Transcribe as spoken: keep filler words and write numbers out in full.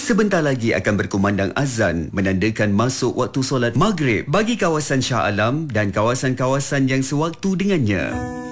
Sebentar lagi akan berkumandang azan menandakan masuk waktu solat maghrib bagi kawasan Shah Alam dan kawasan-kawasan yang sewaktu dengannya.